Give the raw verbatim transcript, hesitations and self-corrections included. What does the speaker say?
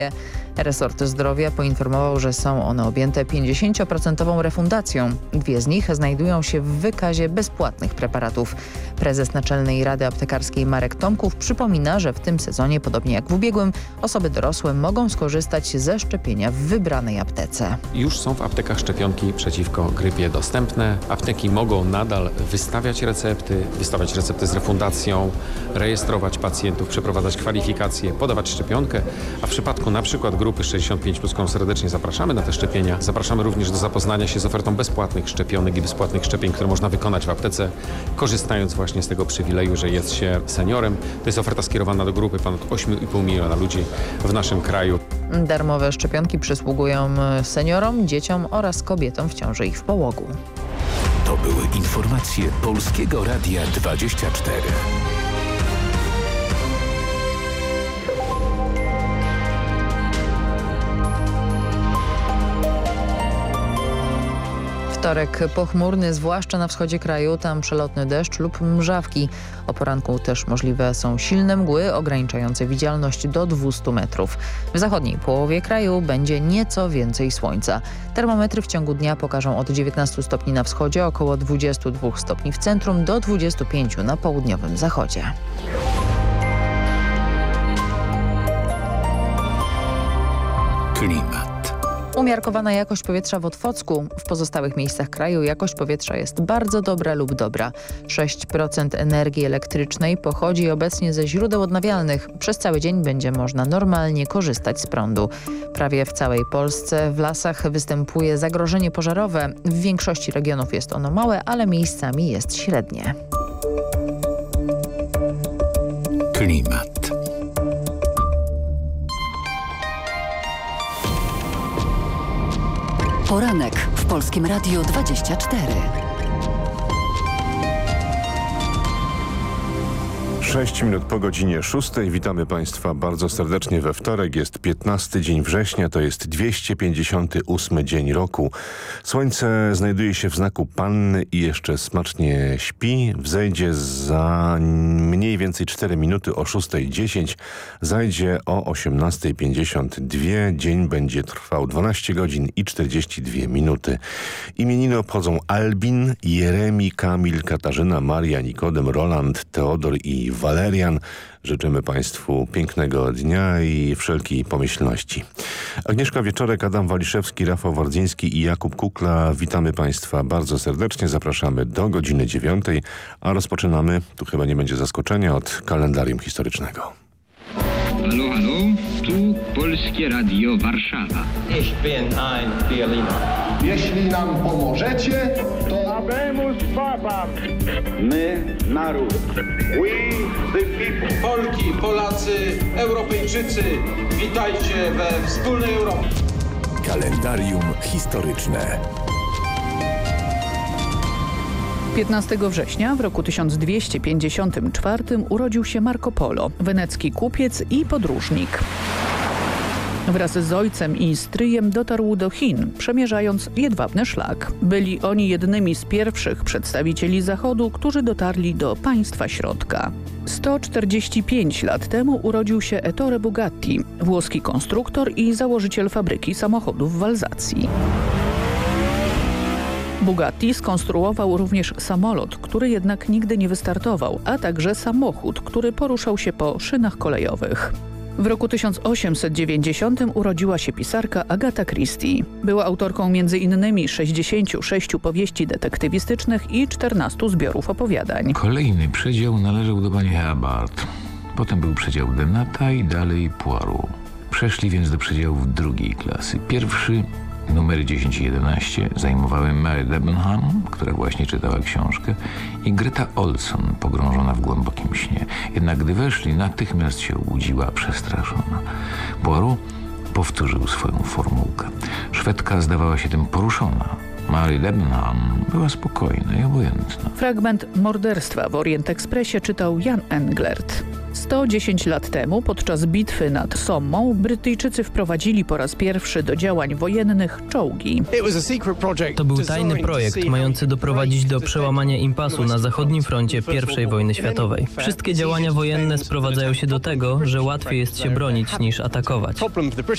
Resort Zdrowia poinformował, że są one objęte pięćdziesięcioprocentową refundacją. Dwie z nich znajdują się w wykazie bezpłatnych preparatów. Prezes Naczelnej Rady Aptekarskiej Marek Tomków przypomina, że w tym sezonie, podobnie jak w ubiegłym, osoby dorosłe mogą skorzystać ze szczepienia w wybranej aptece. Już są w aptekach szczepionki przeciwko grypie dostępne. Apteki mogą nadal wystawiać recepty, wystawiać recepty z refundacją, rejestrować pacjentów, przeprowadzać kwalifikacje, podawać szczepionkę, a w przypadku na przykład grupy sześćdziesiąt pięć plus, którą serdecznie zapraszamy na te szczepienia. Zapraszamy również do zapoznania się z ofertą bezpłatnych szczepionek i bezpłatnych szczepień, które można wykonać w aptece, korzystając właśnie z tego przywileju, że jest się seniorem. To jest oferta skierowana do grupy ponad osiem i pół miliona ludzi w naszym kraju. Darmowe szczepionki przysługują seniorom, dzieciom oraz kobietom w ciąży i w połogu. To były informacje Polskiego Radia dwadzieścia cztery. Wtorek pochmurny, zwłaszcza na wschodzie kraju, tam przelotny deszcz lub mrzawki. O poranku też możliwe są silne mgły ograniczające widzialność do dwustu metrów. W zachodniej połowie kraju będzie nieco więcej słońca. Termometry w ciągu dnia pokażą od dziewiętnastu stopni na wschodzie, około dwudziestu dwóch stopni w centrum, do dwudziestu pięciu na południowym zachodzie. Klimat. Umiarkowana jakość powietrza w Otwocku. W pozostałych miejscach kraju jakość powietrza jest bardzo dobra lub dobra. sześć procent energii elektrycznej pochodzi obecnie ze źródeł odnawialnych. Przez cały dzień będzie można normalnie korzystać z prądu. Prawie w całej Polsce w lasach występuje zagrożenie pożarowe. W większości regionów jest ono małe, ale miejscami jest średnie. Klimat. Poranek w Polskim Radiu dwadzieścia cztery. Sześć minut po godzinie szóstej. Witamy Państwa bardzo serdecznie we wtorek. Jest piętnasty dzień września, to jest dwieście pięćdziesiąty ósmy dzień roku. Słońce znajduje się w znaku Panny i jeszcze smacznie śpi. Wzejdzie za mniej więcej cztery minuty o szóstej dziesięć. Zajdzie o osiemnastej pięćdziesiąt dwa. Dzień będzie trwał dwanaście godzin i czterdzieści dwie minuty. Imieniny obchodzą Albin, Jeremi, Kamil, Katarzyna, Maria, Nikodem, Roland, Teodor i Walerian. Życzymy Państwu pięknego dnia i wszelkiej pomyślności. Agnieszka Wieczorek, Adam Waliszewski, Rafał Wardzyński i Jakub Kukla. Witamy Państwa bardzo serdecznie. Zapraszamy do godziny dziewiątej, a rozpoczynamy, tu chyba nie będzie zaskoczenia, od kalendarium historycznego. Halo, halo, tu Polskie Radio Warszawa. Ich bin ein Berliner. Jeśli nam pomożecie, to... Habemus Babam. My, naród. We, the people. Polki, Polacy, Europejczycy, witajcie we wspólnej Europie. Kalendarium historyczne. piętnastego września w roku tysiąc dwieście pięćdziesiątym czwartym urodził się Marco Polo, wenecki kupiec i podróżnik. Wraz z ojcem i stryjem dotarł do Chin, przemierzając jedwabny szlak. Byli oni jednymi z pierwszych przedstawicieli Zachodu, którzy dotarli do państwa środka. sto czterdzieści pięć lat temu urodził się Ettore Bugatti, włoski konstruktor i założyciel fabryki samochodów w Alzacji. Bugatti skonstruował również samolot, który jednak nigdy nie wystartował, a także samochód, który poruszał się po szynach kolejowych. W roku tysiąc osiemset dziewięćdziesiątym urodziła się pisarka Agatha Christie. Była autorką między innymi sześćdziesięciu sześciu powieści detektywistycznych i czternastu zbiorów opowiadań. Kolejny przedział należał do pani Herbart. Potem był przedział Denata i dalej Poirot. Przeszli więc do przedziałów drugiej klasy. Pierwszy, numery dziesięć i jedenaście, zajmowały Mary Debenham, która właśnie czytała książkę, i Greta Olson, pogrążona w głębokim śnie. Jednak gdy weszli, natychmiast się obudziła przestraszona. Poirot powtórzył swoją formułkę. Szwedka zdawała się tym poruszona. Mary Debenham była spokojna i obojętna. Fragment morderstwa w Orient Expressie czytał Jan Englert. sto dziesięć lat temu, podczas bitwy nad Sommą, Brytyjczycy wprowadzili po raz pierwszy do działań wojennych czołgi. To był tajny projekt mający doprowadzić do przełamania impasu na zachodnim froncie pierwszej wojny światowej. Wszystkie działania wojenne sprowadzają się do tego, że łatwiej jest się bronić niż atakować.